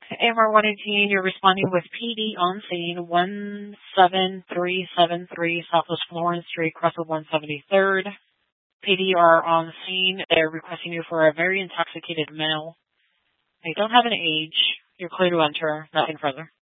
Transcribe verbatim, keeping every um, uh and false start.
A M R one eighteen, you're responding with P D on scene, one seven three seven three Southwest Florence Street, Crestwood one seventy-third. P D are on scene. They're requesting you for a very intoxicated male. They don't have an age. You're clear to enter. Nothing further.